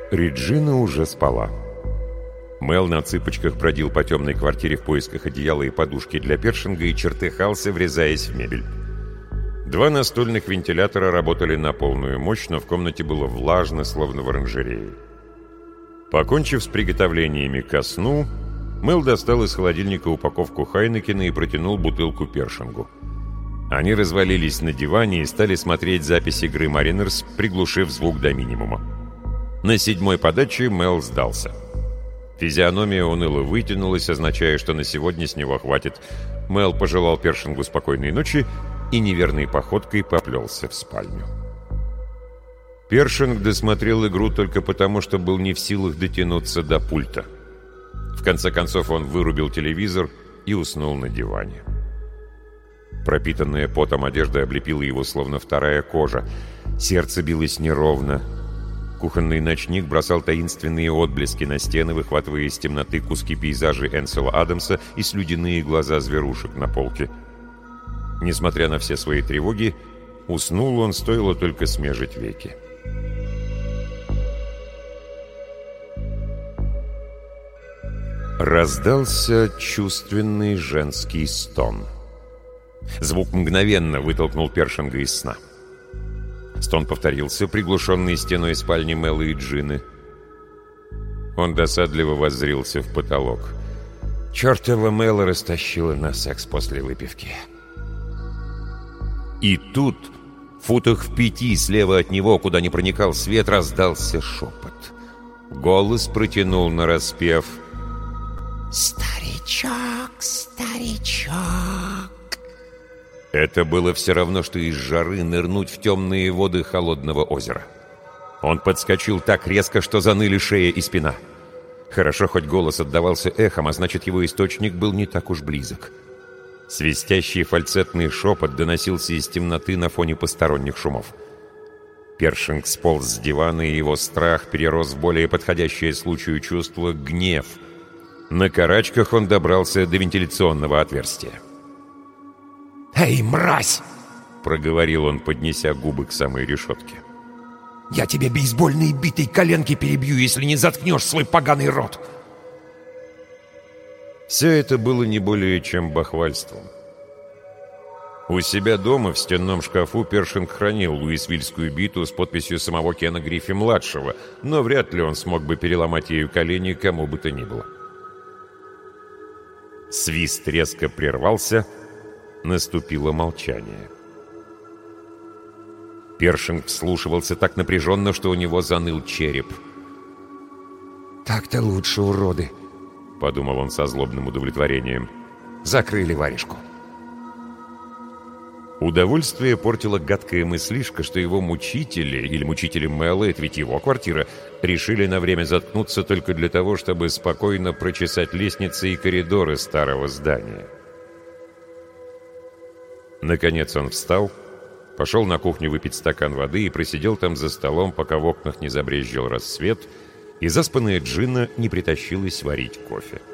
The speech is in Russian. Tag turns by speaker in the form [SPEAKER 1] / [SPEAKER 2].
[SPEAKER 1] Реджина уже спала. Мел на цыпочках бродил по темной квартире в поисках одеяла и подушки для Першинга и чертыхался, врезаясь в мебель. 2 настольных вентилятора работали на полную мощь, но в комнате было влажно, словно в оранжерее. Покончив с приготовлениями ко сну, Мел достал из холодильника упаковку Хайнекена и протянул бутылку Першингу. Они развалились на диване и стали смотреть запись игры «Маринерс», приглушив звук до минимума. На 7-й подаче Мел сдался. Физиономия уныло вытянулась, означая, что на сегодня с него хватит. Мел пожелал Першингу спокойной ночи и неверной походкой поплелся в спальню. Першинг досмотрел игру только потому, что был не в силах дотянуться до пульта. В конце концов он вырубил телевизор и уснул на диване. Пропитанная потом одежда облепила его, словно вторая кожа. Сердце билось неровно. Кухонный ночник бросал таинственные отблески на стены, выхватывая из темноты куски пейзажей Энсела Адамса и слюдяные глаза зверушек на полке. Несмотря на все свои тревоги, уснул он, стоило только смежить веки. Раздался чувственный женский стон. Звук мгновенно вытолкнул Першинга из сна. Стон повторился, приглушенный стеной спальни Мэла и Джины. Он досадливо воззрился в потолок. «Чёртова Мэла растащила на секс после выпивки». И тут, в футах в 5 слева от него, куда не проникал свет, раздался шепот. Голос протянул нараспев: «Старичок, старичок». Это было все равно, что из жары нырнуть в темные воды холодного озера. Он подскочил так резко, что заныли шея и спина. Хорошо, хоть голос отдавался эхом, а значит, его источник был не так уж близок. Свистящий фальцетный шепот доносился из темноты на фоне посторонних шумов. Першинг сполз с дивана, и его страх перерос в более подходящее случаю чувство — гнев. На карачках он добрался до вентиляционного отверстия.
[SPEAKER 2] «Эй, мразь!»
[SPEAKER 1] — проговорил он, поднеся губы к самой решетке.
[SPEAKER 2] «Я тебе бейсбольной битой коленки перебью, если не заткнешь свой поганый рот!»
[SPEAKER 1] Все это было не более чем бахвальством. У себя дома в стенном шкафу Першинг хранил луисвильскую биту с подписью самого Кена Гриффи-младшего, но вряд ли он смог бы переломать ею колени кому бы то ни было. Свист резко прервался. Наступило молчание. Першинг вслушивался так напряженно, что у него заныл череп.
[SPEAKER 2] «Так-то лучше, уроды»,
[SPEAKER 1] — подумал он со злобным удовлетворением.
[SPEAKER 2] «Закрыли варежку».
[SPEAKER 1] Удовольствие портила гадкая мыслишка, что его мучители, или мучители Мэла, это ведь его квартира, решили на время заткнуться только для того, чтобы спокойно прочесать лестницы и коридоры старого здания. Наконец он встал, пошел на кухню выпить стакан воды и просидел там за столом, пока в окнах не забрезжил рассвет, и заспанная Джина не притащилась варить кофе.